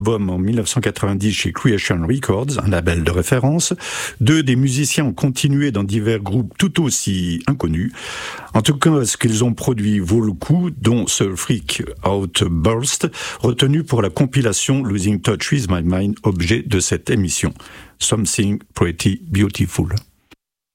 En 1990 chez Creation Records, un label de référence. Deux des musiciens ont continué dans divers groupes tout aussi inconnus. En tout cas, ce qu'ils ont produit vaut le coup, dont ce Freak Outburst, retenu pour la compilation Losing Touch with My Mind, objet de cette émission. Something Pretty Beautiful.